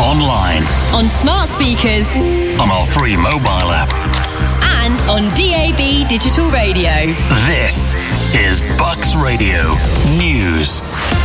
online, on smart speakers, on our free mobile app, and on DAB digital radio. This is Bucks Radio News.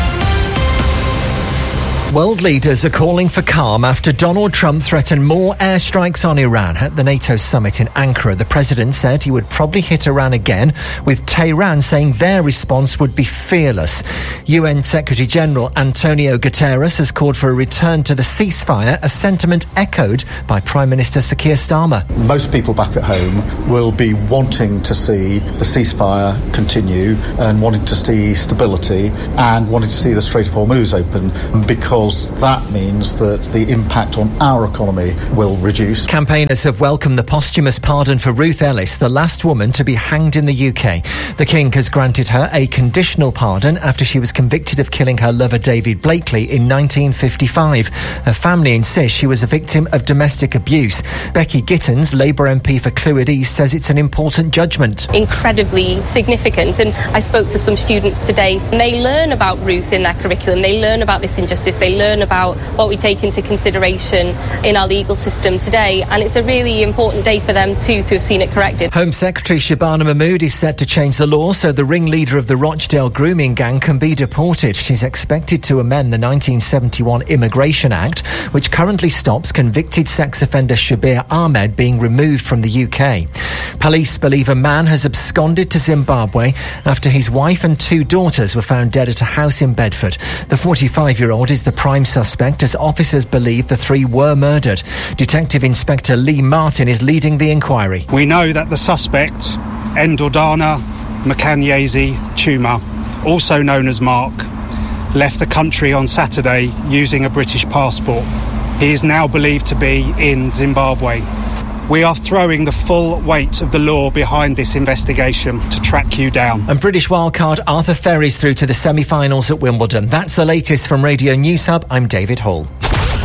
World leaders are calling for calm after Donald Trump threatened more airstrikes on Iran at the NATO summit in Ankara. The president said he would probably hit Iran again, with Tehran saying their response would be fearless. UN Secretary-General Antonio Guterres has called for a return to the ceasefire, a sentiment echoed by Prime Minister Sir Keir Starmer. Most people back at home will be wanting to see the ceasefire continue and wanting to see stability and wanting to see the Strait of Hormuz open, because that means that the impact on our economy will reduce. Campaigners have welcomed the posthumous pardon for Ruth Ellis, the last woman to be hanged in the UK. The King has granted her a conditional pardon after she was convicted of killing her lover David Blakely in 1955. Her family insists she was a victim of domestic abuse. Becky Gittins, Labour MP for Clwyd East, says it's an important judgment. Incredibly significant, and I spoke to some students today and they learn about Ruth in their curriculum, they learn about this injustice, they learn about what we take into consideration in our legal system today, and it's a really important day for them too to have seen it corrected. Home Secretary Shabana Mahmood is set to change the law so the ringleader of the Rochdale grooming gang can be deported. She's expected to amend the 1971 Immigration Act, which currently stops convicted sex offender Shabir Ahmed being removed from the UK. Police believe a man has absconded to Zimbabwe after his wife and two daughters were found dead at a house in Bedford. The 45-year-old is the prime suspect, as officers believe the three were murdered. Detective Inspector Lee Martin is leading the inquiry. We know that the suspect, Endordana Mkanyezi Chuma, also known as Mark, left the country on Saturday using a British passport. He is now believed to be in Zimbabwe. We are throwing the full weight of the law behind this investigation to track you down. And British wildcard Arthur Ferry's through to the semi-finals at Wimbledon. That's the latest from Radio News Hub. I'm David Hall.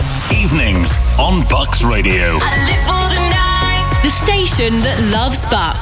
Evenings on Bucks Radio. I live for the night. The station that loves Bucks.